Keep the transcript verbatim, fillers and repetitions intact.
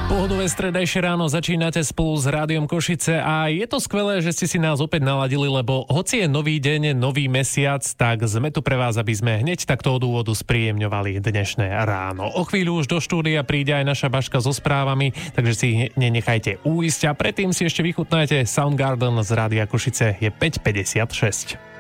Pohodové stredajšie ráno začínate spolu s Rádiom Košice a je to skvelé, že ste si nás opäť naladili, lebo hoci je nový deň, nový mesiac, tak sme tu pre vás, aby sme hneď takto od úvodu spríjemňovali dnešné ráno. O chvíľu už do štúdia príde aj naša Baška so správami, takže si nenechajte újsť a predtým si ešte vychutnajte Soundgarden z Rádia Košice. Je päť päťdesiatšesť.